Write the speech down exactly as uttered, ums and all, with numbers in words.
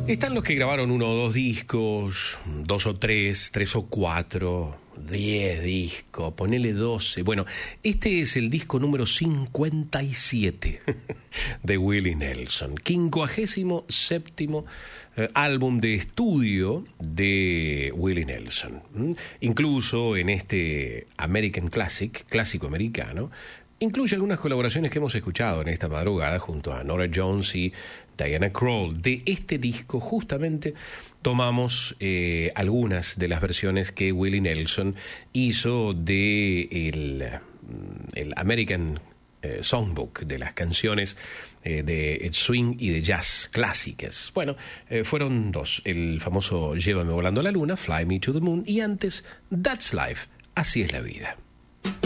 Están los que grabaron uno o dos discos, dos o tres, tres o cuatro, diez discos, ponele doce. Bueno, este es el disco número cincuenta y siete de Willie Nelson, quincuagésimo séptimo eh, álbum de estudio de Willie Nelson. ¿Mm? Incluso en este American Classic, clásico americano, incluye algunas colaboraciones que hemos escuchado en esta madrugada junto a Norah Jones y Diana Krall. De este disco justamente tomamos eh, algunas de las versiones que Willie Nelson hizo de el, el American eh, Songbook, de las canciones eh, de swing y de jazz clásicas. Bueno, eh, fueron dos, el famoso Llévame volando a la luna, Fly Me to the Moon, y antes That's Life, Así es la vida.